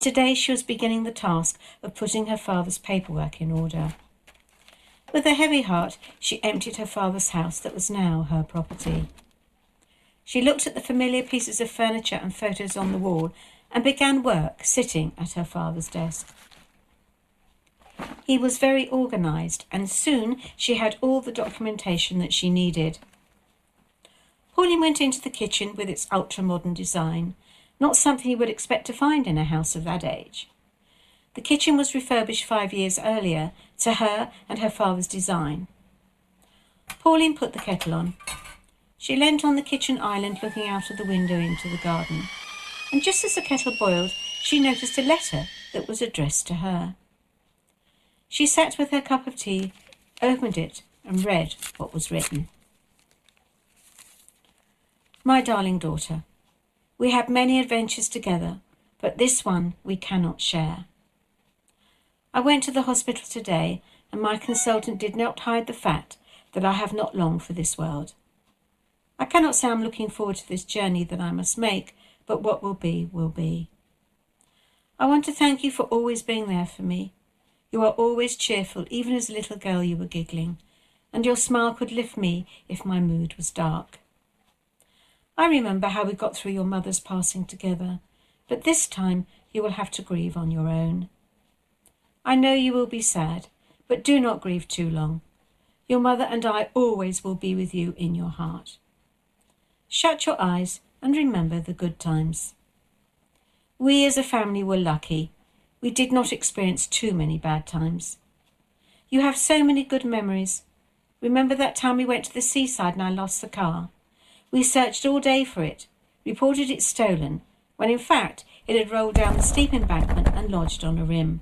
Today she was beginning the task of putting her father's paperwork in order. With a heavy heart, she emptied her father's house that was now her property. She looked at the familiar pieces of furniture and photos on the wall and began work sitting at her father's desk. He was very organised, and soon she had all the documentation that she needed. Pauline went into the kitchen with its ultra-modern design, not something you would expect to find in a house of that age. The kitchen was refurbished 5 years earlier to her and her father's design. Pauline put the kettle on. She leant on the kitchen island looking out of the window into the garden, and just as the kettle boiled, she noticed a letter that was addressed to her. She sat with her cup of tea, opened it, and read what was written. My darling daughter, we had many adventures together, but this one we cannot share. I went to the hospital today, and my consultant did not hide the fact that I have not long for this world. I cannot say I'm looking forward to this journey that I must make, but what will be, will be. I want to thank you for always being there for me. You are always cheerful, even as a little girl you were giggling, and your smile could lift me if my mood was dark. I remember how we got through your mother's passing together, but this time you will have to grieve on your own. I know you will be sad, but do not grieve too long. Your mother and I always will be with you in your heart. Shut your eyes and remember the good times. We as a family were lucky. We did not experience too many bad times. You have so many good memories. Remember that time we went to the seaside and I lost the car? We searched all day for it, reported it stolen, when in fact it had rolled down the steep embankment and lodged on a rim.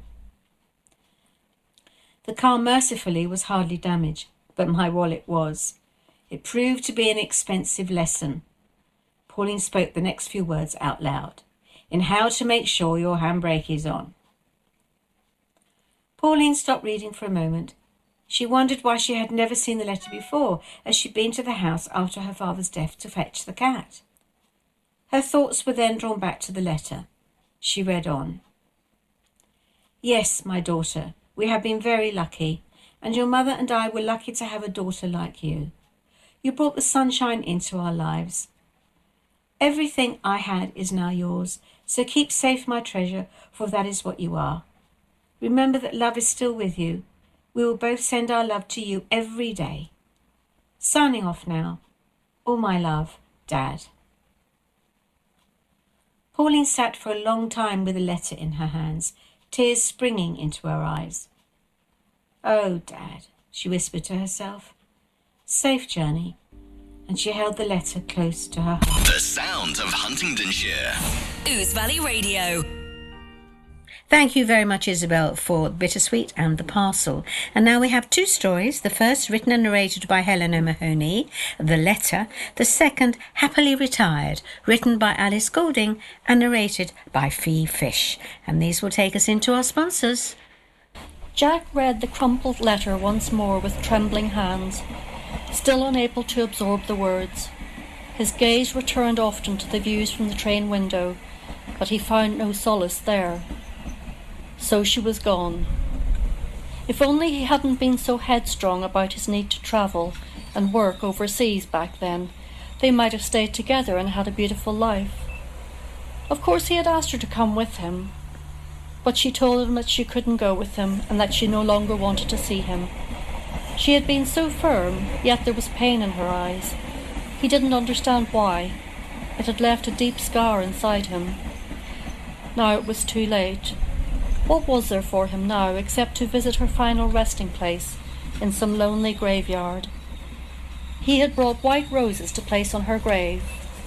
The car mercifully was hardly damaged, but my wallet was. It proved to be an expensive lesson. Pauline spoke the next few words out loud, in how to make sure your handbrake is on. Pauline stopped reading for a moment. She wondered why she had never seen the letter before, as she'd been to the house after her father's death to fetch the cat. Her thoughts were then drawn back to the letter. She read on. Yes, my daughter, we have been very lucky, and your mother and I were lucky to have a daughter like you. You brought the sunshine into our lives. Everything I had is now yours, so keep safe my treasure, for that is what you are. Remember that love is still with you. We will both send our love to you every day. Signing off now. All my love, Dad. Pauline sat for a long time with the letter in her hands, tears springing into her eyes. Oh, Dad, she whispered to herself. Safe journey. And she held the letter close to her heart. The sound of Huntingdonshire. Ouse Valley Radio. Thank you very much, Isabel, for Bittersweet and The Parcel. And now we have two stories. The first, written and narrated by Helen O'Mahony, The Letter. The second, Happily Retired, written by Alice Goulding and narrated by Fee Fish. And these will take us into our sponsors. Jack read the crumpled letter once more with trembling hands, still unable to absorb the words. His gaze returned often to the views from the train window, but he found no solace there. So she was gone. If only he hadn't been so headstrong about his need to travel and work overseas back then, they might have stayed together and had a beautiful life. Of course he had asked her to come with him, but she told him that she couldn't go with him and that she no longer wanted to see him. She had been so firm, yet there was pain in her eyes. He didn't understand why. It had left a deep scar inside him. Now it was too late. What was there for him now except to visit her final resting place in some lonely graveyard? He had brought white roses to place on her grave.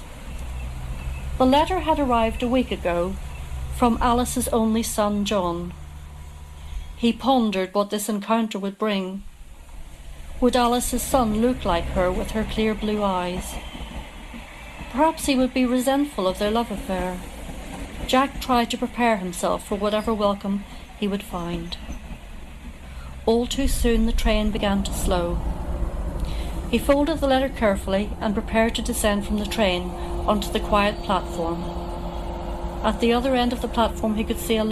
The letter had arrived a week ago from Alice's only son, John. He pondered what this encounter would bring. Would Alice's son look like her with her clear blue eyes? Perhaps he would be resentful of their love affair. Jack tried to prepare himself for whatever welcome he would find. All too soon the train began to slow. He folded the letter carefully and prepared to descend from the train onto the quiet platform. At the other end of the platform he could see a